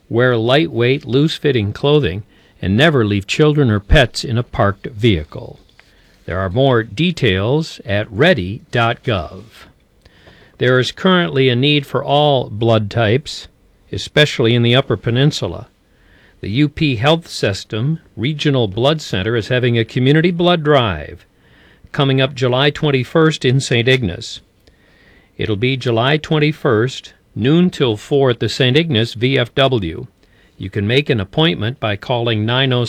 wear lightweight, loose-fitting clothing, and never leave children or pets in a parked vehicle. There are more details at ready.gov. There is currently a need for all blood types, especially in the Upper Peninsula. The UP Health System Regional Blood Center is having a community blood drive coming up July 21st in St. Ignace. It'll be July 21st, noon till 4 at the St. Ignace VFW. You can make an appointment by calling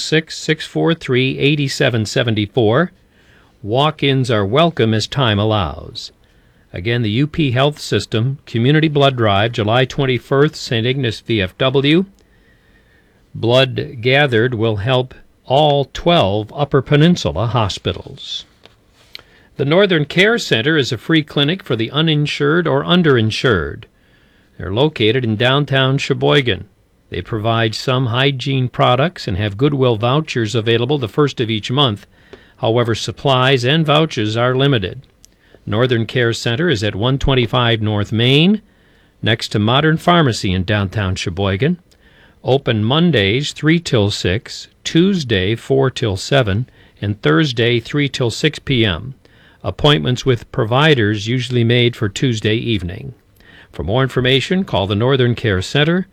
906-643-8774. Walk-ins are welcome as time allows. Again, the UP Health System Community Blood Drive, July 21st, St. Ignace VFW. Blood gathered will help all 12 Upper Peninsula hospitals. The Northern Care Center is a free clinic for the uninsured or underinsured. They're located in downtown Sheboygan. They provide some hygiene products and have Goodwill vouchers available the first of each month. However, supplies and vouchers are limited. Northern Care Center is at 125 North Main, next to Modern Pharmacy in downtown Sheboygan. Open Mondays 3 till 6, Tuesday 4 till 7, and Thursday 3 till 6 p.m. Appointments with providers usually made for Tuesday evening. For more information, call the Northern Care Center,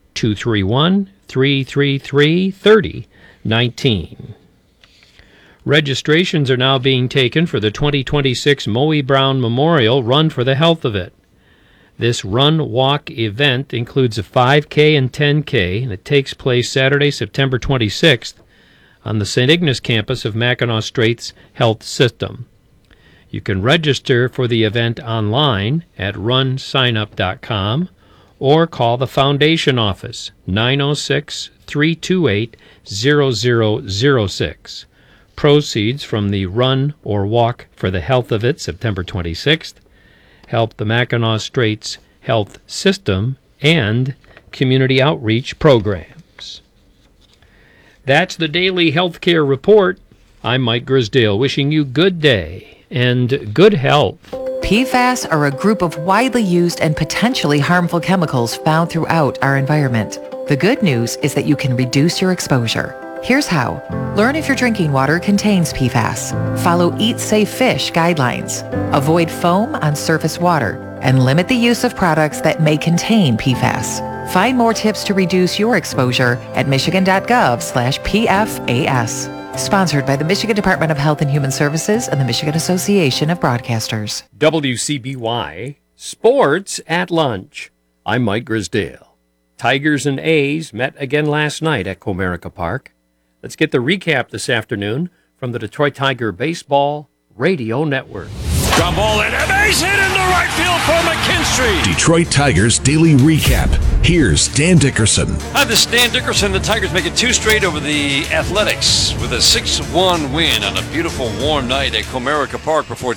231-333-3019. Registrations are now being taken for the 2026 Moe Brown Memorial Run for the Health of It. This run-walk event includes a 5K and 10K, and it takes place Saturday, September 26th on the St. Ignace campus of Mackinac Straits Health System. You can register for the event online at runsignup.com or call the Foundation office, 906-328-0006. Proceeds from the Run or Walk for the Health of It, September 26th, help the Mackinac Straits Health System and community outreach programs. That's the Daily Healthcare Report. I'm Mike Grisdale, wishing you good day and good health. PFAS are a group of widely used and potentially harmful chemicals found throughout our environment. The good news is that you can reduce your exposure. Here's how. Learn if your drinking water contains PFAS. Follow Eat Safe Fish guidelines. Avoid foam on surface water and limit the use of products that may contain PFAS. Find more tips to reduce your exposure at michigan.gov/PFAS. Sponsored by the Michigan Department of Health and Human Services and the Michigan Association of Broadcasters. WCBY Sports at Lunch. I'm Mike Grisdale. Tigers and A's met again last night at Comerica Park. Let's get the recap this afternoon from the Detroit Tiger Baseball Radio Network. Ground ball and a base hit into right field for McKinstry. Detroit Tigers Daily Recap. Here's Dan Dickerson. Hi, this is Dan Dickerson. The Tigers make it 2 straight over the Athletics with a 6-1 win on a beautiful warm night at Comerica Park before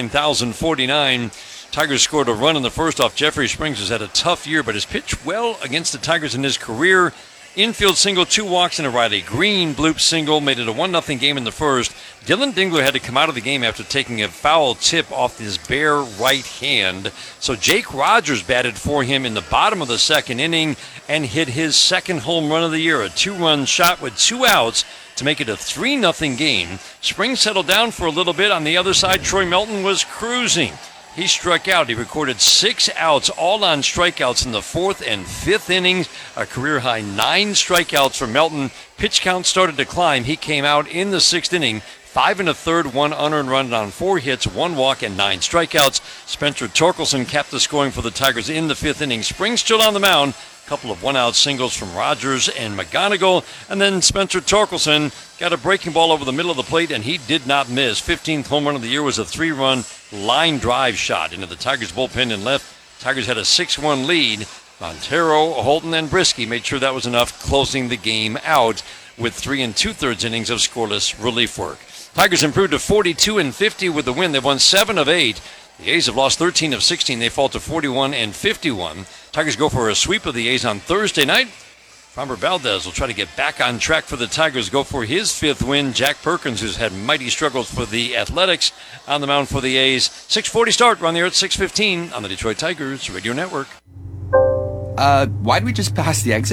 29,049. Tigers scored a run in the first off Jeffrey Springs, who's had a tough year, but has pitched well against the Tigers in his career. Infield single, 2 walks, and a Riley Green bloop single made it a 1-0 game in the first. Dylan Dingler had to come out of the game after taking a foul tip off his bare right hand. So Jake Rogers batted for him in the bottom of the second inning and hit his second home run of the year, a 2-run shot with 2 outs to make it a 3-0 game. Springs settled down for a little bit. On the other side, Troy Melton was cruising. He struck out. He recorded 6 outs, all on strikeouts in the 4th and 5th innings. A career-high 9 strikeouts for Melton. Pitch count started to climb. He came out in the 6th inning, 5 1/3, 1 unearned run on 4 hits, 1 walk, and 9 strikeouts. Spencer Torkelson capped the scoring for the Tigers in the 5th inning. Springs still on the mound. A couple of 1-out singles from Rogers and McGonigal. And then Spencer Torkelson got a breaking ball over the middle of the plate, and he did not miss. 15th home run of the year was a 3-run line drive shot into the Tigers bullpen and left. Tigers had a 6-1 lead. Montero, Holton, and Brisky made sure that was enough, closing the game out with 3 2/3 innings of scoreless relief work. Tigers improved to 42-50 with the win. They won 7 of 8. The A's have lost 13 of 16. They fall to 41-51. Tigers go for a sweep of the A's on Thursday night. Framber Valdez will try to get back on track for the Tigers, go for his 5th win. Jack Perkins, who's had mighty struggles for the Athletics, on the mound for the A's. 6:40 start. We're on the air at 6:15 on the Detroit Tigers Radio Network. Why'd we just pass the exit?